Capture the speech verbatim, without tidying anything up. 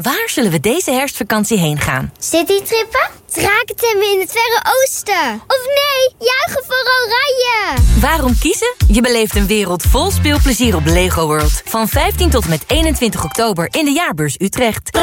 Waar zullen we deze herfstvakantie heen gaan? Citytrippen? Drakentemmen in het Verre Oosten? Of nee, juichen voor Oranje! Waarom kiezen? Je beleeft een wereld vol speelplezier op Lego World. Van vijftien tot en met eenentwintig oktober in de Jaarbeurs Utrecht.